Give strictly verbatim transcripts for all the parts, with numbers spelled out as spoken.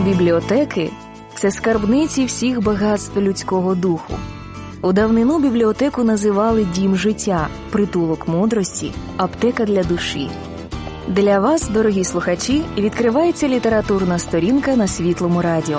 Бібліотеки – це скарбниці всіх багатств людського духу. У давнину бібліотеку називали «дім життя», «притулок мудрості», «аптека для душі». Для вас, дорогі слухачі, відкривається літературна сторінка на Світлому радіо.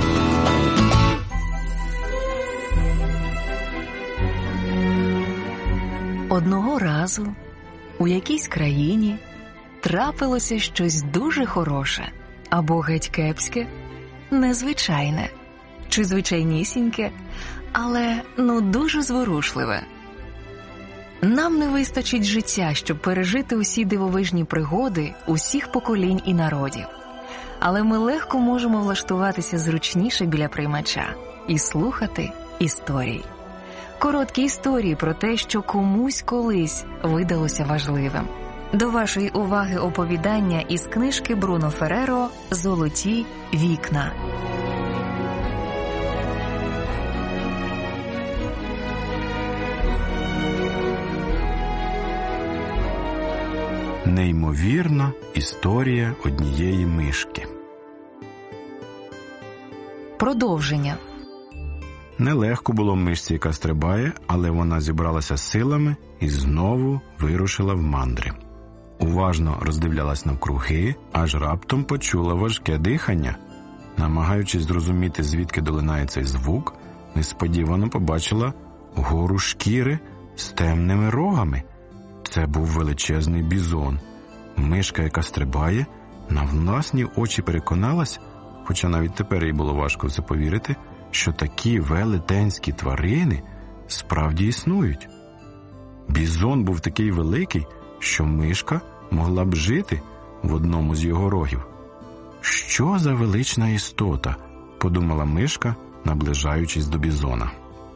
Одного разу у якійсь країні трапилося щось дуже хороше, або геть кепське, незвичайне, чи звичайнісіньке, але, ну, дуже зворушливе. Нам не вистачить життя, щоб пережити усі дивовижні пригоди усіх поколінь і народів. Але ми легко можемо влаштуватися зручніше біля приймача і слухати історій. Короткі історії про те, що комусь колись видалося важливим. До вашої уваги оповідання із книжки Бруно Ферреро «Золоті вікна». Неймовірна історія однієї мишки. Продовження. Нелегко було мишці, яка стрибає, але вона зібралася силами і знову вирушила в мандри. Уважно роздивлялась навкруги, аж раптом почула важке дихання. Намагаючись зрозуміти, звідки долинає цей звук, несподівано побачила гору шкіри з темними рогами. Це був величезний бізон. Мишка, яка стрибає, на власні очі переконалась, хоча навіть тепер їй було важко в це повірити, що такі велетенські тварини справді існують. Бізон був такий великий, що мишка могла б жити в одному з його рогів. «Що за велична істота?» – подумала мишка, наближаючись до бізона.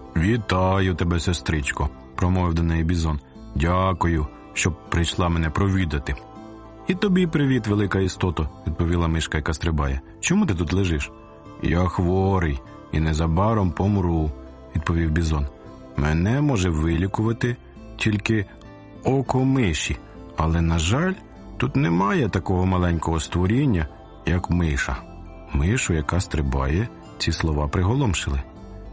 «Вітаю тебе, сестричко!» – промовив до неї бізон. «Дякую, що прийшла мене провідати». «І тобі привіт, велика істото», – відповіла мишка, яка стрибає. «Чому ти тут лежиш?» «Я хворий і незабаром помру», – відповів бізон. «Мене може вилікувати тільки око миші, але, на жаль, тут немає такого маленького створіння, як миша». Мишу, яка стрибає, ці слова приголомшили.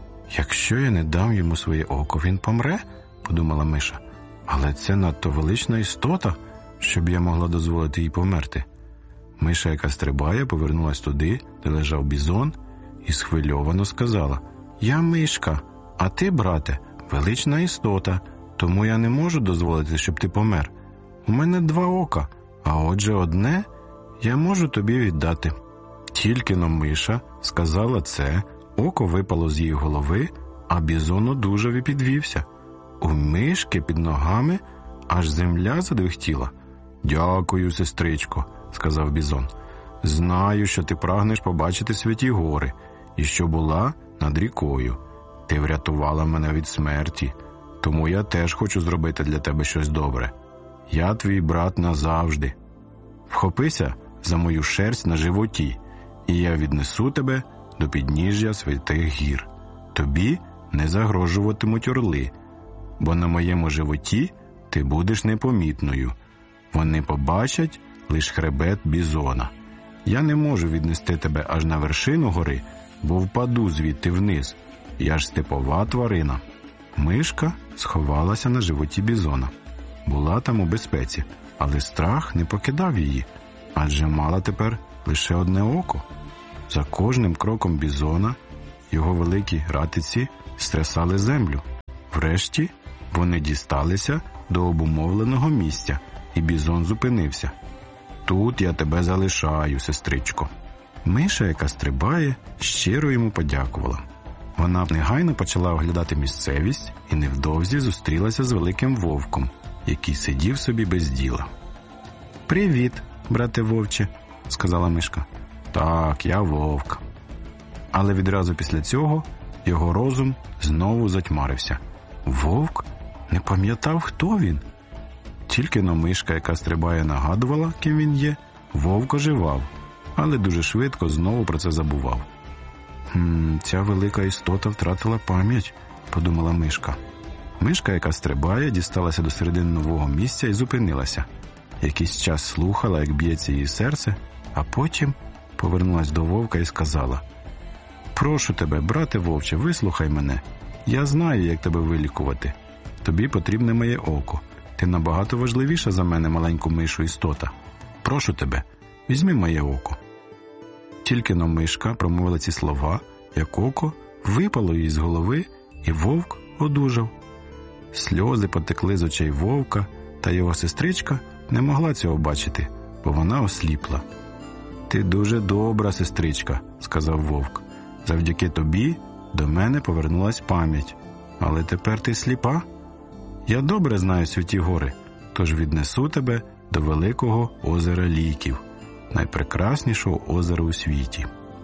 «Якщо я не дам йому своє око, він помре?» – подумала миша. «Але це надто велична істота, щоб я могла дозволити їй померти». Миша, яка стрибає, повернулась туди, де лежав бізон, і схвильовано сказала: «Я мишка, а ти, брате, велична істота, тому я не можу дозволити, щоб ти помер. У мене два ока, а отже одне я можу тобі віддати». Тільки-но миша сказала це, око випало з її голови, а бізон одужав і підвівся. У мишки під ногами аж земля задвихтіла. «Дякую, сестричко», – сказав бізон. «Знаю, що ти прагнеш побачити святі гори і що була над рікою. Ти врятувала мене від смерті, тому я теж хочу зробити для тебе щось добре. Я твій брат назавжди. Вхопися за мою шерсть на животі, і я віднесу тебе до підніжжя святих гір. Тобі не загрожуватимуть орли, бо на моєму животі ти будеш непомітною. Вони побачать лиш хребет бізона. Я не можу віднести тебе аж на вершину гори, бо впаду звідти вниз. Я ж степова тварина». Мишка сховалася на животі бізона. Була там у безпеці, але страх не покидав її, адже мала тепер лише одне око. За кожним кроком бізона його великі ратиці стрясали землю. Врешті вони дісталися до обумовленого місця, і бізон зупинився. «Тут я тебе залишаю, сестричко». Миша, яка стрибає, щиро йому подякувала. Вона негайно почала оглядати місцевість і невдовзі зустрілася з великим вовком, який сидів собі без діла. «Привіт, брате вовче», – сказала мишка. «Так, я вовк». Але відразу після цього його розум знову затьмарився. Вовк не пам'ятав, хто він. Тільки-но мишка, яка стрибає, нагадувала, ким він є, вовк оживав, але дуже швидко знову про це забував. «Хм, ця велика істота втратила пам'ять», – подумала мишка. Мишка, яка стрибає, дісталася до середини нового місця і зупинилася. Якийсь час слухала, як б'ється її серце, а потім повернулась до вовка і сказала: «Прошу тебе, брате вовче, вислухай мене. Я знаю, як тебе вилікувати. Тобі потрібне моє око. Ти набагато важливіша за мене, маленьку мишу істота. Прошу тебе, візьми моє око». Тільки но мишка промовила ці слова, як око випало їй з голови, і вовк одужав. Сльози потекли з очей вовка, та його сестричка не могла цього бачити, бо вона осліпла. «Ти дуже добра, сестричка», – сказав вовк. «Завдяки тобі до мене повернулась пам'ять. Але тепер ти сліпа? Я добре знаю святі гори, тож віднесу тебе до великого озера Ліків, найпрекраснішого озера у світі».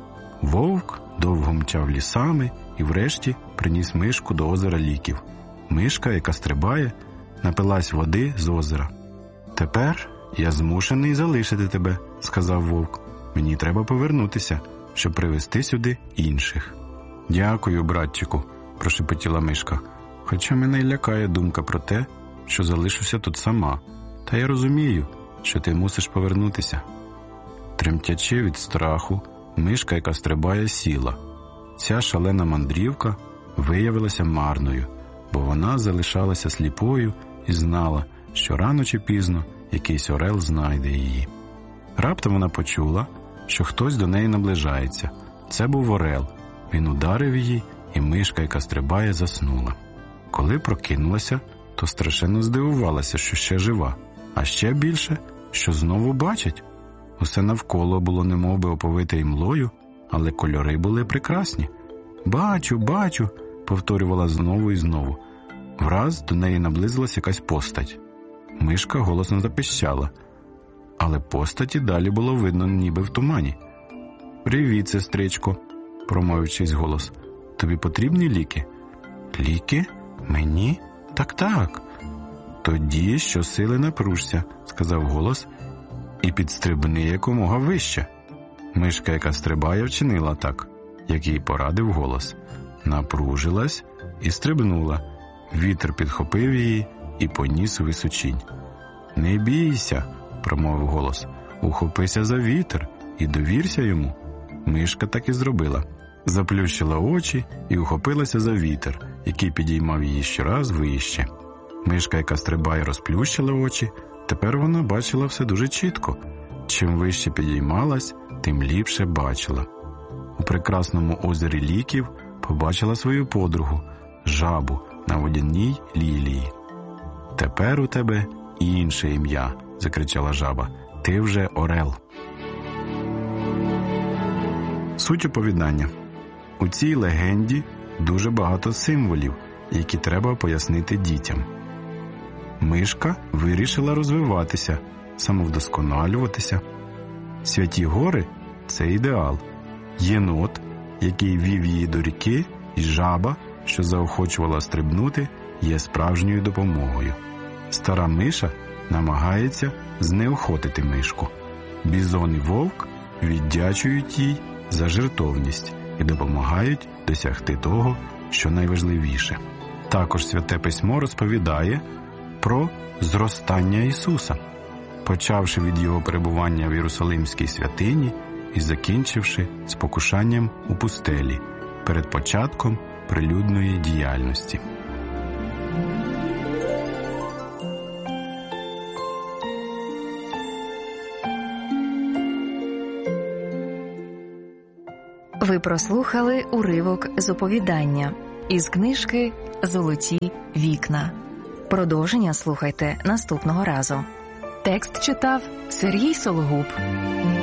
Вовк довго мчав лісами і врешті приніс мишку до озера Ліків. Мишка, яка стрибає, напилась води з озера. «Тепер я змушений залишити тебе», – сказав вовк. «Мені треба повернутися, щоб привести сюди інших». «Дякую, братчику», – прошепотіла мишка. «Хоча мене й лякає думка про те, що залишуся тут сама. Та я розумію, що ти мусиш повернутися». Тремтячи від страху, мишка, яка стрибає, сіла. Ця шалена мандрівка виявилася марною, бо вона залишалася сліпою і знала, що рано чи пізно якийсь орел знайде її. Раптом вона почула, що хтось до неї наближається. Це був орел. Він ударив її, і мишка, яка стрибає, заснула. Коли прокинулася, то страшенно здивувалася, що ще жива, а ще більше, що знову бачить. Усе навколо було немовби оповите імлою, але кольори були прекрасні. «Бачу, бачу», – повторювала знову і знову. Враз до неї наблизилась якась постать. Мишка голосно запищала, але постаті далі було видно ніби в тумані. «Привіт, сестричко», – промовив чийсь голос. «Тобі потрібні ліки?» «Ліки? Мені? Так-так». «Тоді щосили напружся», – сказав голос, «і підстрибни якомога вище». Мишка, яка стрибає, вчинила так, як їй порадив голос. Напружилась і стрибнула. Вітер підхопив її і поніс у височінь. «Не бійся», – промовив голос, «ухопися за вітер і довірся йому». Мишка так і зробила. Заплющила очі і ухопилася за вітер, який підіймав її щораз вище. Мишка, яка стрибає, розплющила очі. Тепер вона бачила все дуже чітко. Чим вище підіймалась, тим ліпше бачила. У прекрасному озері Ліків побачила свою подругу – жабу на водяній лілії. «Тепер у тебе інше ім'я», – закричала жаба. «Ти вже орел». Суть оповідання. У цій легенді дуже багато символів, які треба пояснити дітям. Мишка вирішила розвиватися, самовдосконалюватися. Святі гори – це ідеал. Єнот, який вів її до ріки, і жаба, що заохочувала стрибнути, є справжньою допомогою. Стара миша намагається знеохотити мишку. Бізон і вовк віддячують їй за жертовність і допомагають досягти того, що найважливіше. Також Святе Письмо розповідає про зростання Ісуса, почавши від Його перебування в Єрусалимській святині і закінчивши спокушанням у пустелі перед початком прилюдної діяльності. Ви прослухали уривок з оповідання із книжки «Золоті вікна». Продовження слухайте наступного разу. Текст читав Сергій Сологуб.